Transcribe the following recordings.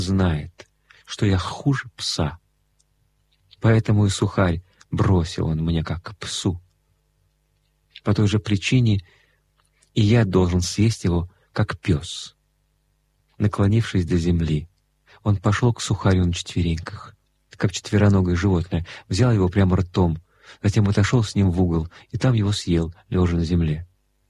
знает, что я хуже пса. Поэтому и сухарь бросил он мне как псу. По той же причине и я должен съесть его, как пес». Наклонившись до земли, он пошел к сухарю на четвереньках, как четвероногое животное, взял его прямо ртом, затем отошел с ним в угол и там его съел, лежа на земле.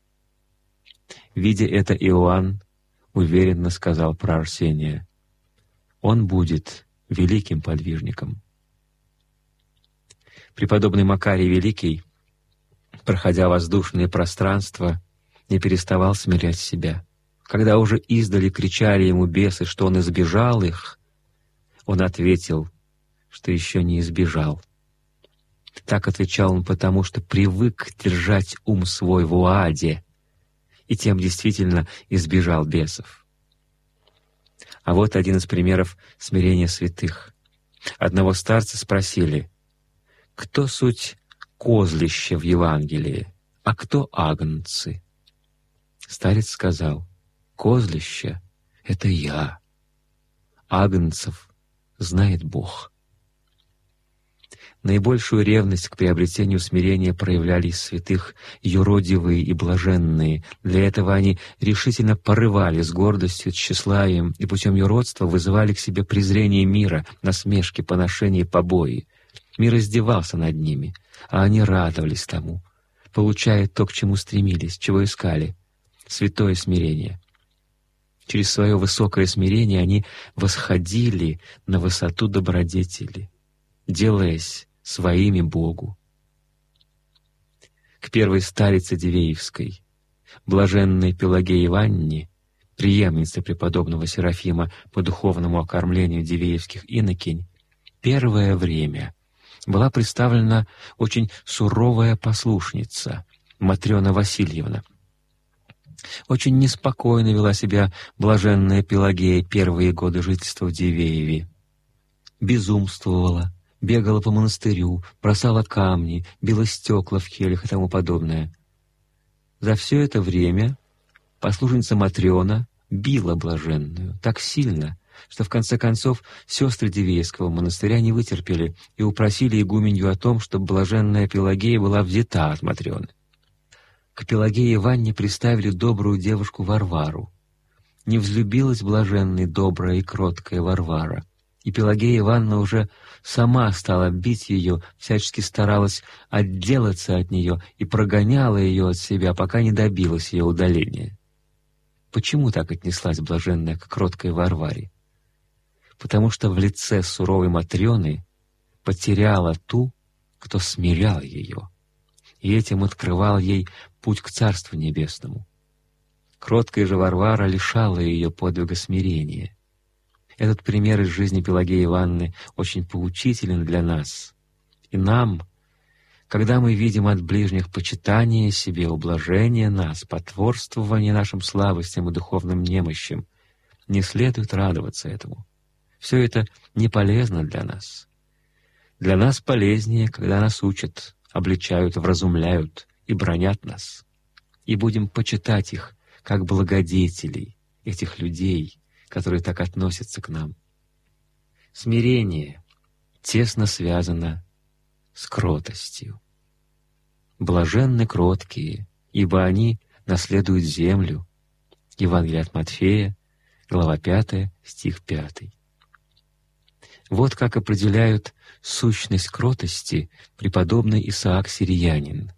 Видя это, Иоанн уверенно сказал про Арсения: «Он будет великим подвижником». Преподобный Макарий Великий, проходя воздушные пространства, не переставал смирять себя. Когда уже издали кричали ему бесы, что он избежал их, он ответил, что еще не избежал. Так отвечал он потому, что привык держать ум свой в уаде, и тем действительно избежал бесов. А вот один из примеров смирения святых. Одного старца спросили: «Кто суть козлище в Евангелии, а кто агнцы?» Старец сказал: «Козлище — это я, агнцев знает Бог». Наибольшую ревность к приобретению смирения проявляли из святых юродивые и блаженные. Для этого они решительно порывали с гордостью, тщеславием и путем юродства вызывали к себе презрение мира, насмешки, поношения и побои. Мир издевался над ними, а они радовались тому, получая то, к чему стремились, чего искали — святое смирение. Через свое высокое смирение они восходили на высоту добродетели, делаясь своими Богу. К первой старице Дивеевской, блаженной Пелагее Ивановне, преемнице преподобного Серафима по духовному окормлению дивеевских инокинь, первое время была представлена очень суровая послушница Матрена Васильевна. Очень неспокойно вела себя блаженная Пелагея первые годы жительства в Дивееве. Безумствовала, бегала по монастырю, бросала камни, била стекла в келях и тому подобное. За все это время послушница Матрена била блаженную так сильно, что в конце концов сестры Дивеевского монастыря не вытерпели и упросили игуменью о том, чтобы блаженная Пелагея была взята от Матрены. К Пелагее Ивановне приставили добрую девушку Варвару. Не взлюбилась блаженной добрая и кроткая Варвара, и Пелагея Ивановна уже сама стала бить ее, всячески старалась отделаться от нее и прогоняла ее от себя, пока не добилась ее удаления. Почему так отнеслась блаженная к кроткой Варваре? Потому что в лице суровой Матрены потеряла ту, кто смирял ее, и этим открывал ей путь к Царству Небесному. Кроткая же Варвара лишала ее подвига смирения. Этот пример из жизни Пелагеи Ивановны очень поучителен для нас. И нам, когда мы видим от ближних почитание себе, ублажение нас, потворствование нашим слабостям и духовным немощам, не следует радоваться этому. Все это не полезно для нас. Для нас полезнее, когда нас учат, обличают, вразумляют и бранят нас. И будем почитать их, как благодетелей, этих людей, которые так относятся к нам. Смирение тесно связано с кротостью. Блаженны кроткие, ибо они наследуют землю. Евангелие от Матфея, глава 5, стих 5. Вот как определяют сущность кротости преподобный Исаак Сириянин.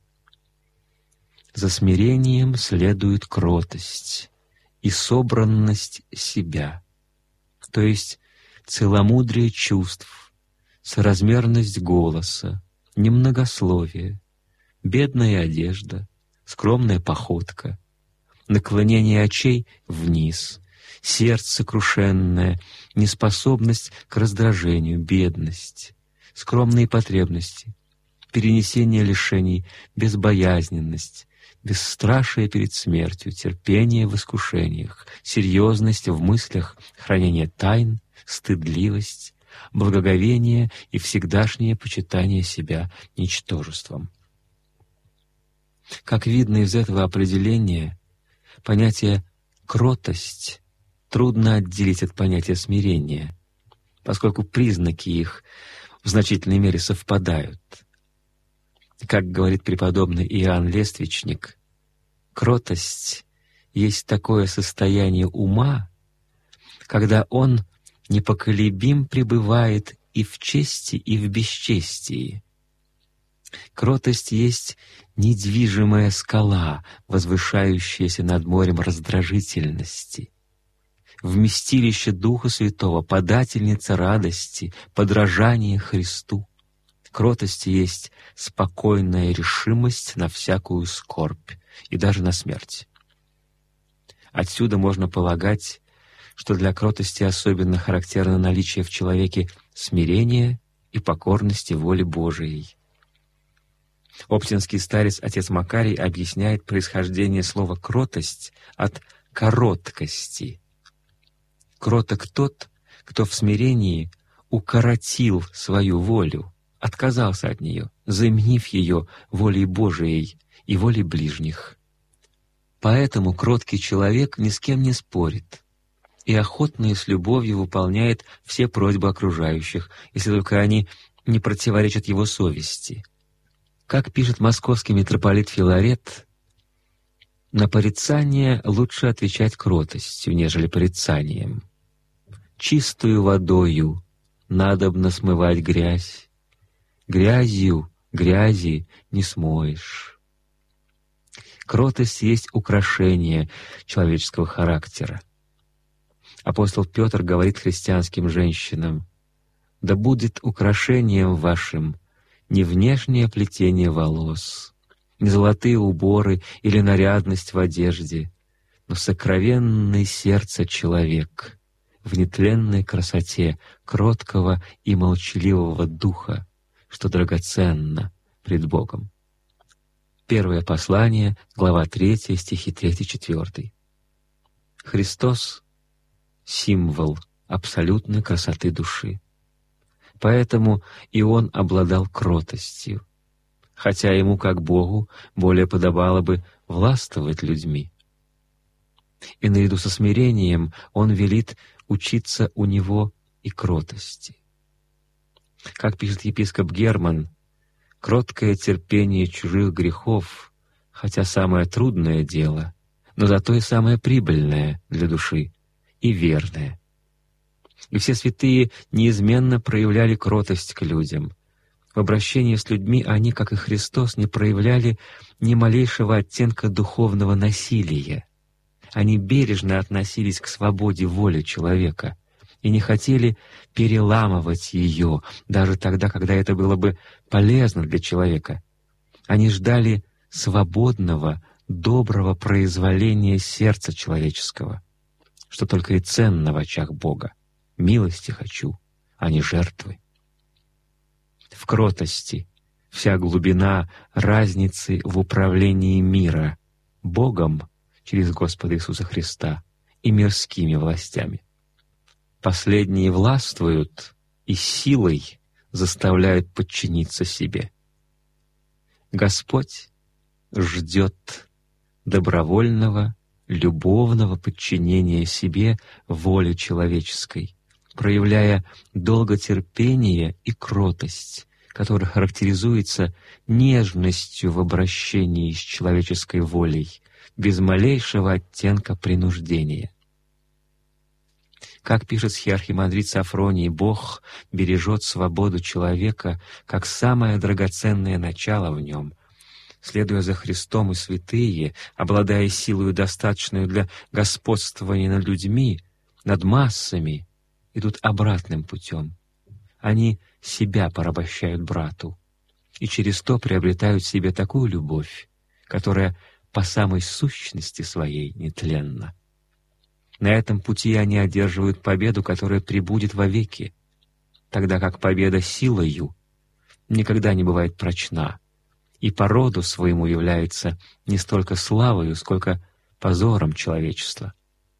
«За смирением следует кротость и собранность себя, то есть целомудрие чувств, соразмерность голоса, немногословие, бедная одежда, скромная походка, наклонение очей вниз, сердце сокрушенное, неспособность к раздражению, бедность, скромные потребности, перенесение лишений, безбоязненность, бесстрашие перед смертью, терпение в искушениях, серьезность в мыслях, хранение тайн, стыдливость, благоговение и всегдашнее почитание себя ничтожеством». Как видно из этого определения, понятие «кротость» трудно отделить от понятия смирения, поскольку признаки их в значительной мере совпадают. Как говорит преподобный Иоанн Лествичник, кротость есть такое состояние ума, когда он непоколебим пребывает и в чести, и в бесчестии. Кротость есть недвижимая скала, возвышающаяся над морем раздражительности, вместилище Духа Святого, подательница радости, подражание Христу. Кротость есть спокойная решимость на всякую скорбь и даже на смерть. Отсюда можно полагать, что для кротости особенно характерно наличие в человеке смирения и покорности воле Божией. Оптинский старец отец Макарий объясняет происхождение слова «кротость» от «короткости». Кроток тот, кто в смирении укоротил свою волю, отказался от нее, заменив ее волей Божией и волей ближних. Поэтому кроткий человек ни с кем не спорит и охотно и с любовью выполняет все просьбы окружающих, если только они не противоречат его совести. Как пишет московский митрополит Филарет, «На порицание лучше отвечать кротостью, нежели порицанием. Чистую водою надобно смывать грязь, грязью грязи не смоешь». Кротость есть украшение человеческого характера. Апостол Петр говорит христианским женщинам: «Да будет украшением вашим не внешнее плетение волос, не золотые уборы или нарядность в одежде, но сокровенное сердце человек в нетленной красоте кроткого и молчаливого духа, что драгоценно пред Богом». Первое послание, глава 3, стихи 3-4. Христос — символ абсолютной красоты души. Поэтому и Он обладал кротостью, хотя Ему, как Богу, более подобало бы властвовать людьми. И наряду со смирением Он велит учиться у Него и кротости. Как пишет епископ Герман, кроткое терпение чужих грехов, хотя самое трудное дело, но зато и самое прибыльное для души и верное. И все святые неизменно проявляли кротость к людям. В обращении с людьми они, как и Христос, не проявляли ни малейшего оттенка духовного насилия. Они бережно относились к свободе воли человека и не хотели переламывать ее, даже тогда, когда это было бы полезно для человека. Они ждали свободного, доброго произволения сердца человеческого, что только и ценно в очах Бога. Милости хочу, а не жертвы. В кротости вся глубина разницы в управлении мира Богом через Господа Иисуса Христа и мирскими властями. Последние властвуют и силой заставляют подчиниться себе. Господь ждет добровольного, любовного подчинения себе воле человеческой, проявляя долготерпение и кротость, которая характеризуется нежностью в обращении с человеческой волей, без малейшего оттенка принуждения. Как пишет схиархимандрит Сафроний, Бог бережет свободу человека как самое драгоценное начало в нем. Следуя за Христом, и святые, обладая силою, достаточной для господствования над людьми, над массами, идут обратным путем. Они себя порабощают брату и через то приобретают себе такую любовь, которая по самой сущности своей нетленна. На этом пути они одерживают победу, которая пребудет вовеки, тогда как победа силою никогда не бывает прочна и по роду своему является не столько славою, сколько позором человечества.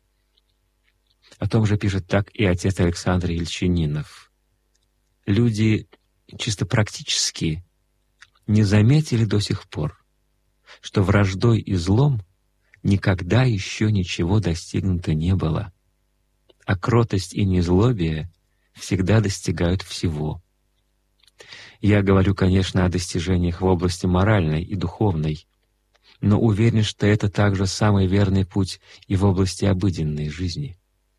О том же пишет так и отец Александр Ельчининов. Люди чисто практически не заметили до сих пор, что враждой и злом никогда еще ничего достигнуто не было, а кротость и незлобие всегда достигают всего. Я говорю, конечно, о достижениях в области моральной и духовной, но уверен, что это также самый верный путь и в области обыденной жизни.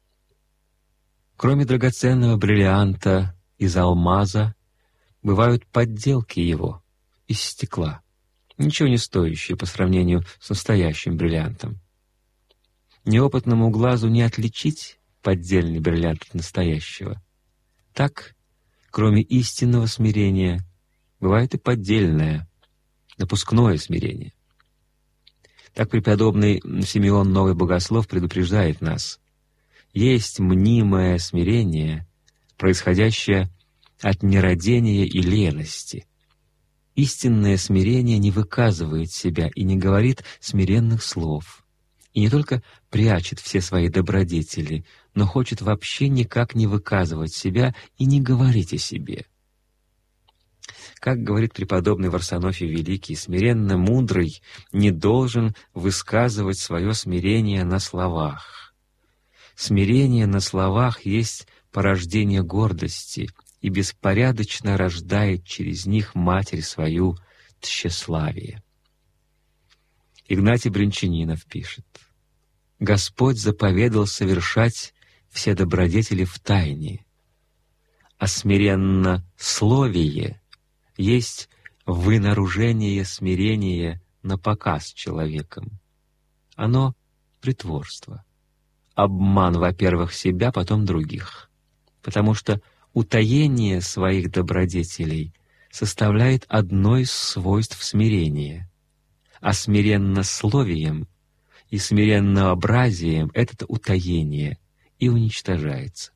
Кроме драгоценного бриллианта из алмаза, бывают подделки его из стекла, ничего не стоящие по сравнению с настоящим бриллиантом. Неопытному глазу не отличить поддельный бриллиант от настоящего. Так, кроме истинного смирения, бывает и поддельное, напускное смирение. Так преподобный Симеон Новый Богослов предупреждает нас: есть мнимое смирение, происходящее от нерадения и лености. Истинное смирение не выказывает себя и не говорит смиренных слов, и не только прячет все свои добродетели, но хочет вообще никак не выказывать себя и не говорить о себе. Как говорит преподобный Варсонофий Великий, смиренно мудрый не должен высказывать свое смирение на словах. Смирение на словах есть порождение гордости и беспорядочно рождает через них матерь свою тщеславие. Игнатий Брянчанинов пишет: «Господь заповедал совершать все добродетели в тайне, а смиреннословие есть вынаружение смирения на показ человеком. Оно — притворство, обман, во-первых, себя, потом других, потому что утаение своих добродетелей составляет одно из свойств смирения, а смиреннословием и смиреннообразием это утаение и уничтожается.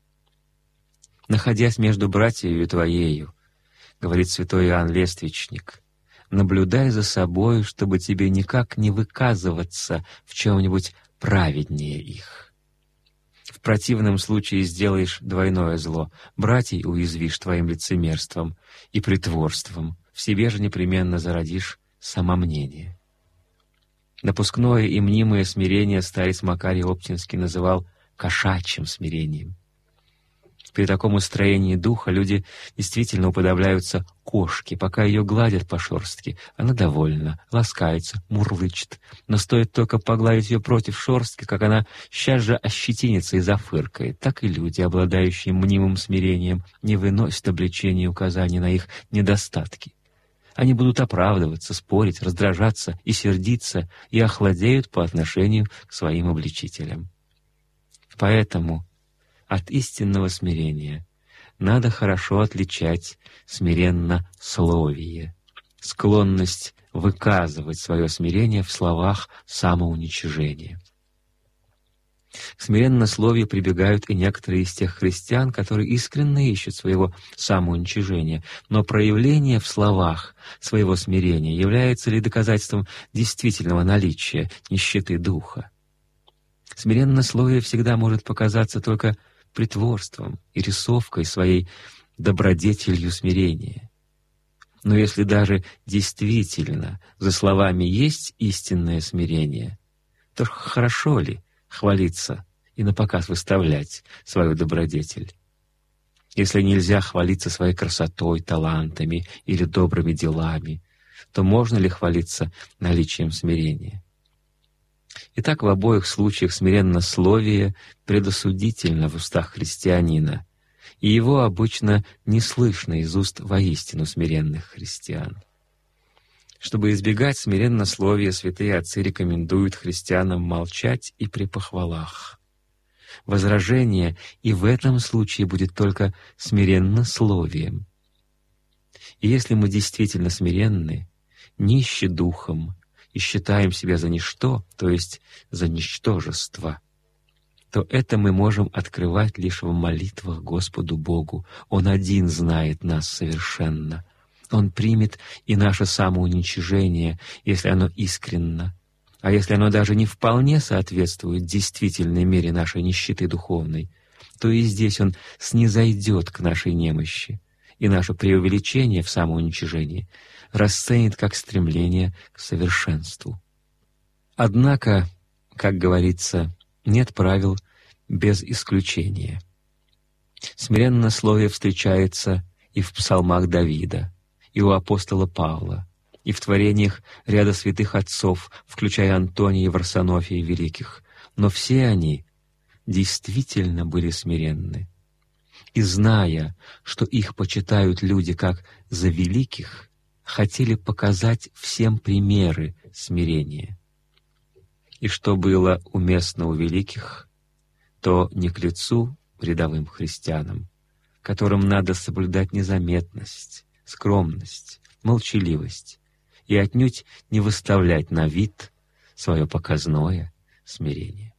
Находясь между братьею твоею, говорит святой Иоанн Лествичник, наблюдай за собою, чтобы тебе никак не выказываться в чем-нибудь праведнее их. В противном случае сделаешь двойное зло, братьей уязвишь твоим лицемерством и притворством, в себе же непременно зародишь самомнение». Напускное и мнимое смирение старец Макарий Оптинский называл «кошачьим смирением». При таком устроении духа люди действительно уподобляются кошке. Пока ее гладят по шерстке, она довольна, ласкается, мурлычет. Но стоит только погладить ее против шерстки, как она сейчас же ощетинится и зафыркает. Так и люди, обладающие мнимым смирением, не выносят обличения и указаний на их недостатки. Они будут оправдываться, спорить, раздражаться и сердиться, и охладеют по отношению к своим обличителям. Поэтому от истинного смирения надо хорошо отличать смиреннословие, склонность выказывать свое смирение в словах самоуничижения. К смиреннословию прибегают и некоторые из тех христиан, которые искренне ищут своего самоуничижения, но проявление в словах своего смирения является ли доказательством действительного наличия нищеты духа? Смиреннословие всегда может показаться только притворством и рисовкой своей добродетелью смирения. Но если даже действительно за словами есть истинное смирение, то хорошо ли хвалиться и напоказ выставлять свою добродетель? Если нельзя хвалиться своей красотой, талантами или добрыми делами, то можно ли хвалиться наличием смирения? Итак, в обоих случаях смиреннословие предосудительно в устах христианина, и его обычно не слышно из уст воистину смиренных христиан. Чтобы избегать смиреннословия, святые отцы рекомендуют христианам молчать и при похвалах. Возражение и в этом случае будет только смиреннословием. И если мы действительно смиренны, нищи духом, и считаем себя за ничто, то есть за ничтожество, то это мы можем открывать лишь в молитвах Господу Богу. Он один знает нас совершенно. Он примет и наше самоуничижение, если оно искренно. А если оно даже не вполне соответствует действительной мере нашей нищеты духовной, то и здесь Он снизойдет к нашей немощи, и наше преувеличение в самоуничижении расценит как стремление к совершенству. Однако, как говорится, нет правил без исключения. Смиреннословие встречается и в псалмах Давида, и у апостола Павла, и в творениях ряда святых отцов, включая Антония и Варсонофия великих. Но все они действительно были смиренны. И, зная, что их почитают люди как за великих, хотели показать всем примеры смирения. И что было уместно у великих, то не к лицу рядовым христианам, которым надо соблюдать незаметность, скромность, молчаливость и отнюдь не выставлять на вид свое показное смирение.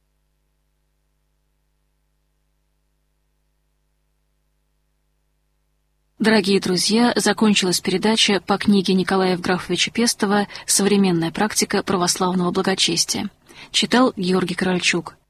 Дорогие друзья, закончилась передача по книге Николая Евграфовича Пестова «Современная практика православного благочестия». Читал Георгий Корольчук.